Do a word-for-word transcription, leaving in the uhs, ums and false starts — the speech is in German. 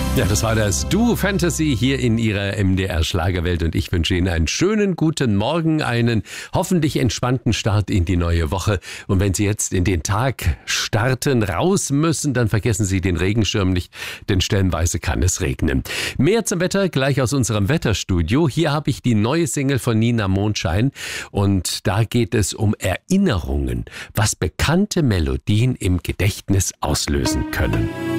Ja, das war das Duo Fantasy hier in Ihrer M D R-Schlagerwelt und ich wünsche Ihnen einen schönen guten Morgen, einen hoffentlich entspannten Start in die neue Woche. Und wenn Sie jetzt in den Tag starten, raus müssen, dann vergessen Sie den Regenschirm nicht, denn stellenweise kann es regnen. Mehr zum Wetter gleich aus unserem Wetterstudio. Hier habe ich die neue Single von Nina Mondschein und da geht es um Erinnerungen, was bekannte Melodien im Gedächtnis auslösen können.